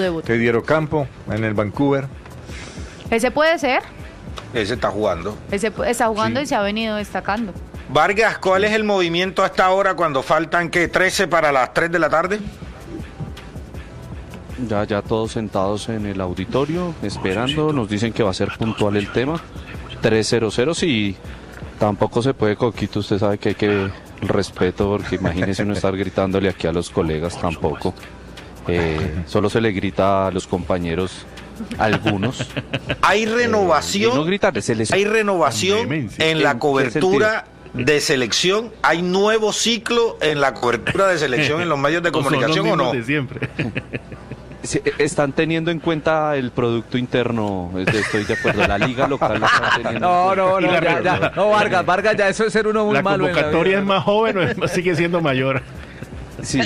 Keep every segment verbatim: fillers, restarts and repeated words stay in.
debut. Que dieron campo en el Vancouver. Ese puede ser. Ese está jugando. Ese está jugando Sí. y se ha venido destacando. Vargas, ¿cuál es el movimiento hasta ahora cuando faltan, qué, trece para las tres de la tarde? Ya, ya todos sentados en el auditorio, esperando, nos dicen que va a ser puntual el tema. tres cero cero, sí, tampoco se puede, Coquito, usted sabe que hay que el respeto, porque imagínese uno estar gritándole aquí a los colegas tampoco. Eh, solo se le grita a los compañeros, algunos. Hay renovación, Eh, y no gritarle, se les... hay renovación Vehemencia. en la ¿En qué cobertura de selección. Hay nuevo ciclo en la cobertura de selección en los medios de comunicación, ¿o no? De siempre. Sí, están teniendo en cuenta el producto interno, estoy de acuerdo, la liga local lo está teniendo en No, no, Y no, la ya, re- ya. No, Vargas, Vargas, ya eso es ser uno muy La malo en la convocatoria vida. es más joven o es más- sigue siendo mayor. Sí.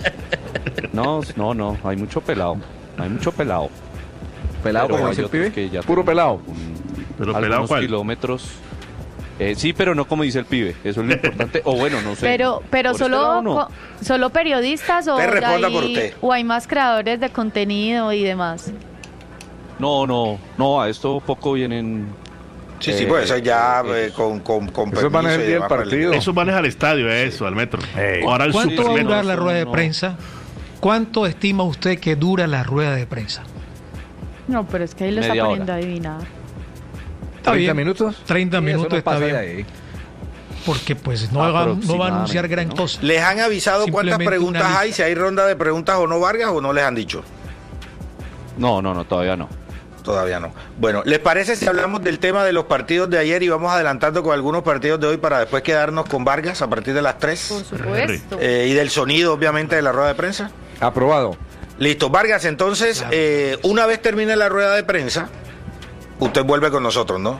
No, no, no, hay mucho pelado, hay mucho pelado. Pelado, Pero como hay dice el otros pibe. que ya Puro tienen pelado. un- Pero algunos pelado, ¿cuál? kilómetros. Eh, sí, pero no como dice el pibe, eso es lo importante. O bueno, no sé. Pero, pero ¿Por este lado solo, no? co- solo periodistas o, Usted ya responda por hay, usted. o hay más creadores de contenido y demás. No, no, no, a esto poco vienen. Sí, sí, eh, pues eso ya eh, eh, con, con, con Eso van a permiso el y día del demás para el- partido. Eso van es al estadio, eso, al metro. Ey. Ahora el ¿Cuánto va a supermetro. durar la eso rueda de no. prensa? ¿Cuánto estima usted que dura la rueda de prensa? No, pero es que ahí lo está Media poniendo hora. a adivinar. Está ¿treinta bien. minutos? treinta Sí, eso minutos no está pasa de bien. ahí. Porque pues no va, no va a Aproximadamente, anunciar gran ¿no? cosa. ¿Les han avisado cuántas Simplemente preguntas una hay? lista. Si hay ronda de preguntas o no, Vargas, o no les han dicho. No, no, no, todavía no. Todavía no. Bueno, ¿les parece si hablamos del tema de los partidos de ayer y vamos adelantando con algunos partidos de hoy para después quedarnos con Vargas a partir de las Por tres? supuesto. Eh, y del sonido, obviamente, de la rueda de prensa. Aprobado. Listo, Vargas, entonces, Claro. eh, una vez termine la rueda de prensa, usted vuelve con nosotros, ¿no?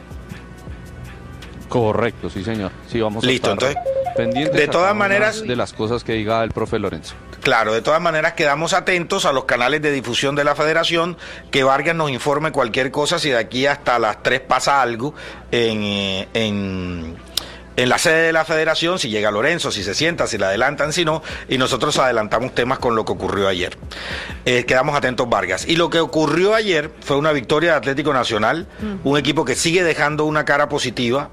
Correcto, sí, señor. Sí, vamos a Listo, estar entonces, pendientes de todas acá maneras- de las cosas que diga el profe Lorenzo. Claro, de todas maneras quedamos atentos a los canales de difusión de la federación, que Vargas nos informe cualquier cosa, si de aquí hasta las tres pasa algo en, eh, en, en la sede de la federación, si llega Lorenzo, si se sienta, si la adelantan, si no, y nosotros adelantamos temas con lo que ocurrió ayer. Eh, quedamos atentos, Vargas. Y lo que ocurrió ayer fue una victoria de Atlético Nacional, un equipo que sigue dejando una cara positiva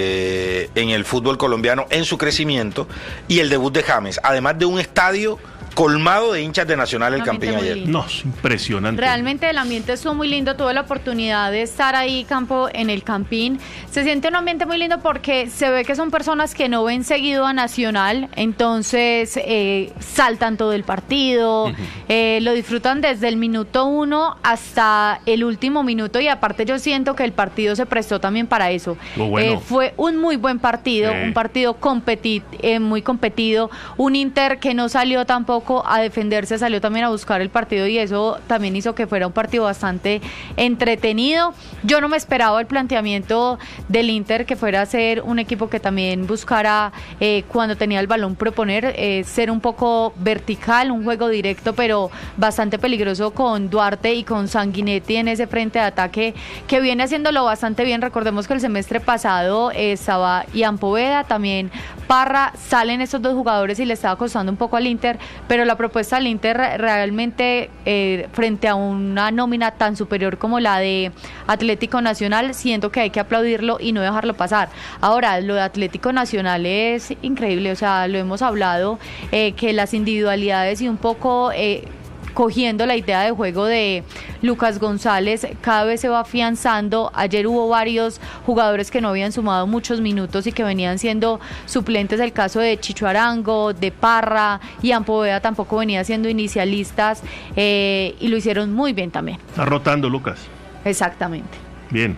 eh, en el fútbol colombiano, en su crecimiento, y el debut de James, además de un estadio colmado de hinchas de Nacional el Un ambiente Campín muy ayer. lindo. No, es impresionante. Realmente el ambiente estuvo muy lindo, tuve la oportunidad de estar ahí campo en el Campín. Se siente un ambiente muy lindo porque se ve que son personas que no ven seguido a Nacional, entonces eh, saltan todo el partido, uh-huh. eh, lo disfrutan desde el minuto uno hasta el último minuto y aparte yo siento que el partido se prestó también para eso. Lo bueno. Eh, fue un muy buen partido, Sí. un partido competi eh, muy competido, un Inter que no salió tampoco a defenderse, salió también a buscar el partido y eso también hizo que fuera un partido bastante entretenido. Yo no me esperaba el planteamiento del Inter que fuera a ser un equipo que también buscara eh, cuando tenía el balón proponer, eh, ser un poco vertical, un juego directo pero bastante peligroso con Duarte y con Sanguinetti en ese frente de ataque que viene haciéndolo bastante bien. Recordemos que el semestre pasado eh, estaba Ian Poveda, también Parra, salen estos dos jugadores y le estaba costando un poco al Inter, pero la propuesta del Inter realmente eh, frente a una nómina tan superior como la de Atlético Nacional, siento que hay que aplaudirlo y no dejarlo pasar. Ahora, lo de Atlético Nacional es increíble, o sea, lo hemos hablado, eh, que las individualidades y un poco... Eh, cogiendo la idea de juego de Lucas González, cada vez se va afianzando. Ayer hubo varios jugadores que no habían sumado muchos minutos y que venían siendo suplentes, el caso de Chicho Arango, de Parra, Ian Poveda tampoco venía siendo inicialistas eh, y lo hicieron muy bien también. Está rotando, Lucas. Exactamente. Bien.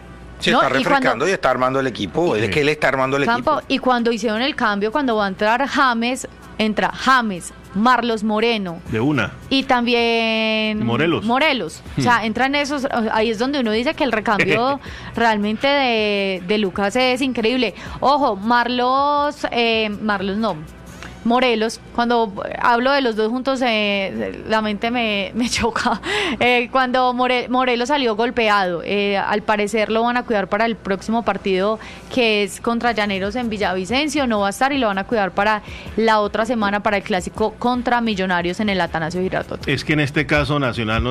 Se No, está y refrescando y, cuando- está armando el equipo, es que él está armando el Campo, equipo. y cuando hicieron el cambio, cuando va a entrar James, entra James, Marlos Moreno, De una. y también Morelos. Morelos. O sea, entran esos, ahí es donde uno dice que el recambio realmente de, de Lucas es increíble. Ojo, Marlos, eh, Marlos no, Morelos, cuando hablo de los dos juntos eh, la mente me, me choca. Eh, cuando More, Morelos salió golpeado, eh, al parecer lo van a cuidar para el próximo partido que es contra Llaneros en Villavicencio, no va a estar y lo van a cuidar para la otra semana para el clásico contra Millonarios en el Atanasio Girardot. Es que en este caso Nacional no